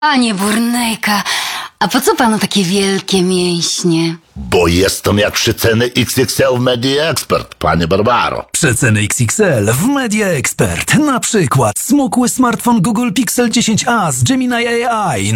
Panie Burnejka, a po co panu takie wielkie mięśnie? Bo jestem jak przeceny XXL w Media Expert, panie Barbaro. Przeceny XXL w Media Expert. Na przykład smukły smartfon Google Pixel 10a z Gemini AI